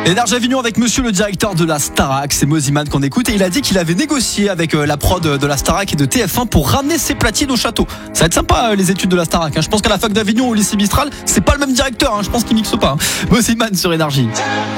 Énergie Avignon avec monsieur le directeur de la Starac, c'est Moziman qu'on écoute, et il a dit qu'il avait négocié avec la prod de la Starac et de TF1 pour ramener ses platines au château. Ça va être sympa les études de la Starac. Je pense qu'à la fac d'Avignon ou au lycée Mistral, c'est pas le même directeur. Je pense qu'il mixe pas. Moziman sur Énergie.